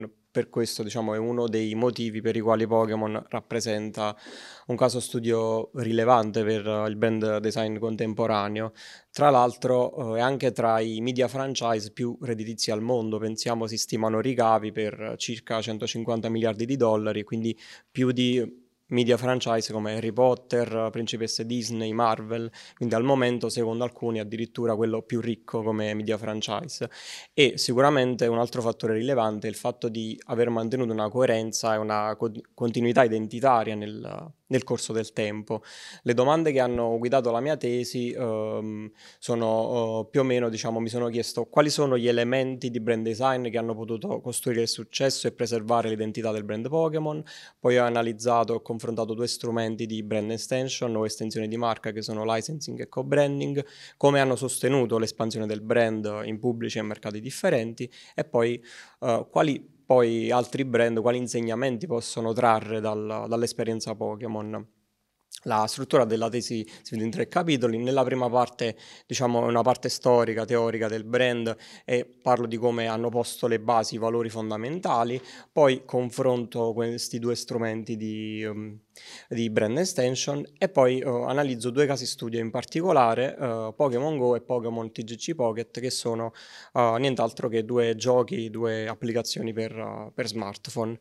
Per questo, diciamo, è uno dei motivi per i quali Pokémon rappresenta un caso studio rilevante per il brand design contemporaneo. Tra l'altro, è anche tra i media franchise più redditizi al mondo. Pensiamo si stimano ricavi per circa 150 miliardi di dollari, quindi più di media franchise come Harry Potter, Principesse Disney, Marvel, quindi al momento, secondo alcuni, addirittura quello più ricco come media franchise. E sicuramente un altro fattore rilevante è il fatto di aver mantenuto una coerenza e una continuità identitaria nel corso del tempo. Le domande che hanno guidato la mia tesi sono più o meno, diciamo, mi sono chiesto quali sono gli elementi di brand design che hanno potuto costruire il successo e preservare l'identità del brand Pokémon. Poi ho analizzato e ho confrontato due strumenti di brand extension o estensione di marca che sono licensing e co-branding, come hanno sostenuto l'espansione del brand in pubblici e mercati differenti, e poi quali poi altri brand, quali insegnamenti possono trarre dall'esperienza Pokémon. La struttura della tesi si divide in 3 capitoli. Nella prima parte, diciamo, è una parte storica, teorica del brand e parlo di come hanno posto le basi, i valori fondamentali. Poi confronto questi due strumenti di brand extension e poi analizzo 2 casi studio in particolare, Pokémon Go e Pokémon TGC Pocket, che sono nient'altro che 2 giochi, 2 applicazioni per smartphone.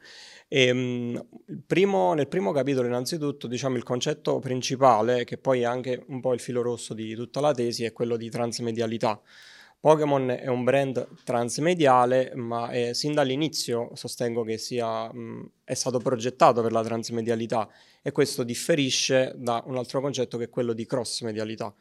Nel primo capitolo, innanzitutto, diciamo, il concetto principale, che poi è anche un po' il filo rosso di tutta la tesi, è quello di transmedialità. Pokémon è un brand transmediale, ma sin dall'inizio sostengo che è stato progettato per la transmedialità, e questo differisce da un altro concetto che è quello di cross-medialità.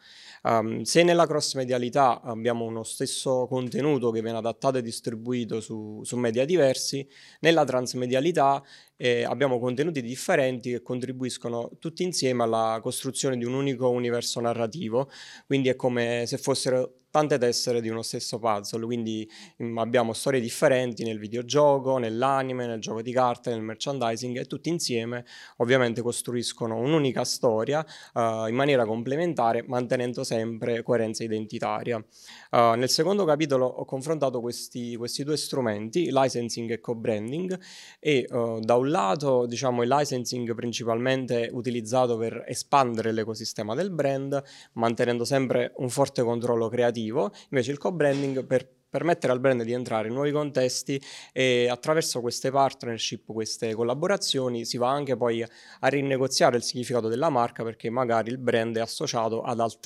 Se nella cross-medialità abbiamo uno stesso contenuto che viene adattato e distribuito su media diversi, nella transmedialità abbiamo contenuti differenti che contribuiscono tutti insieme alla costruzione di un unico universo narrativo, quindi è come se fossero tante tessere di uno stesso puzzle, quindi abbiamo storie differenti nel videogioco, nell'anime, nel gioco di carte, nel merchandising, e tutti insieme ovviamente costruiscono un'unica storia in maniera complementare, mantenendo sempre coerenza identitaria. Nel secondo capitolo ho confrontato questi due strumenti, licensing e co-branding, e da un lato, diciamo, il licensing principalmente utilizzato per espandere l'ecosistema del brand, mantenendo sempre un forte controllo creativo, invece il co-branding per permettere al brand di entrare in nuovi contesti, e attraverso queste partnership, queste collaborazioni, si va anche poi a rinegoziare il significato della marca, perché magari il brand è associato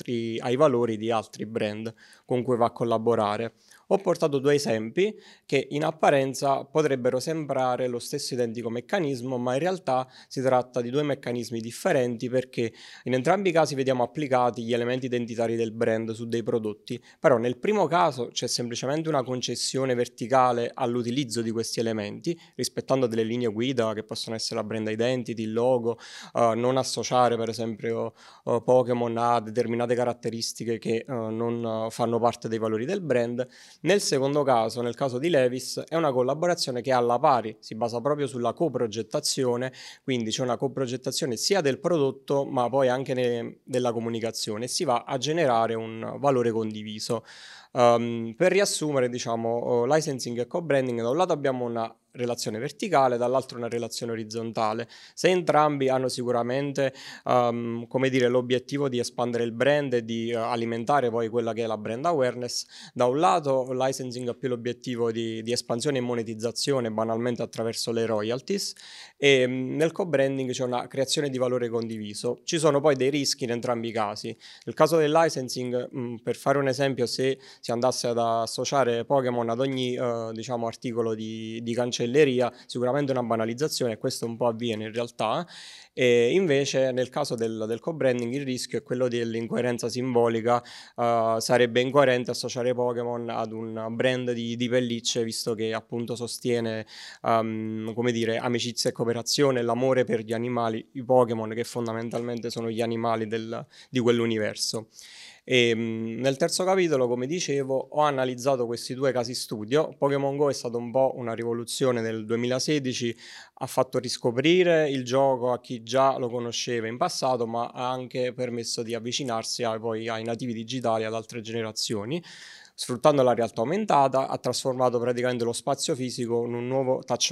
ai valori di altri brand con cui va a collaborare. Ho portato 2 esempi che in apparenza potrebbero sembrare lo stesso identico meccanismo, ma in realtà si tratta di 2 meccanismi differenti, perché in entrambi i casi vediamo applicati gli elementi identitari del brand su dei prodotti, però nel primo caso c'è semplicemente una concessione verticale all'utilizzo di questi elementi, rispettando delle linee guida che possono essere la brand identity, il logo, non associare per esempio Pokémon a determinate caratteristiche che non fanno parte dei valori del brand. Nel secondo caso, nel caso di Levis, è una collaborazione che alla pari si basa proprio sulla coprogettazione, quindi c'è una coprogettazione sia del prodotto ma poi anche della comunicazione, e si va a generare un valore condiviso. Per riassumere, diciamo, licensing e co-branding, da un lato abbiamo una relazione verticale, dall'altro una relazione orizzontale. Se entrambi hanno sicuramente come dire, l'obiettivo di espandere il brand e di alimentare poi quella che è la brand awareness, da un lato il licensing ha più l'obiettivo di espansione e monetizzazione, banalmente attraverso le royalties, e nel co-branding c'è una creazione di valore condiviso. Ci sono poi dei rischi in entrambi i casi. Nel caso del licensing, per fare un esempio, se si andasse ad associare Pokémon ad ogni diciamo, articolo di cancelleria, sicuramente una banalizzazione, e questo un po' avviene in realtà. E invece nel caso del co-branding il rischio è quello dell'incoerenza simbolica. Sarebbe incoerente associare Pokémon ad un brand di pellicce, visto che appunto sostiene come dire, amicizia e cooperazione, l'amore per gli animali, i Pokémon, che fondamentalmente sono gli animali di quell'universo. Nel terzo capitolo, come dicevo, ho analizzato questi 2 casi studio. Pokémon Go è stato un po' una rivoluzione nel 2016, ha fatto riscoprire il gioco a chi già lo conosceva in passato, ma ha anche permesso di avvicinarsi poi ai nativi digitali, ad altre generazioni. Sfruttando la realtà aumentata, ha trasformato praticamente lo spazio fisico in un nuovo touch